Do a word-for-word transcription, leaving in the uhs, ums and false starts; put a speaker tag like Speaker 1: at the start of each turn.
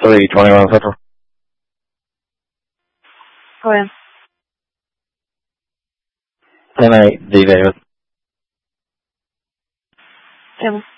Speaker 1: three twenty-one Central.
Speaker 2: Go ahead.
Speaker 1: ten eight D David.
Speaker 2: Table.